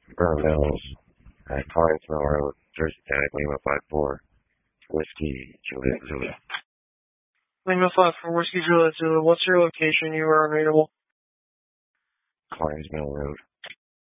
Burr Mills at Kleins Mill Road, Jersey Tag, Lima 54, Whiskey, Juliet Zulu. Lima 54, Whiskey, Juliet Zulu. What's your location? You are available. Kleins Mill Road.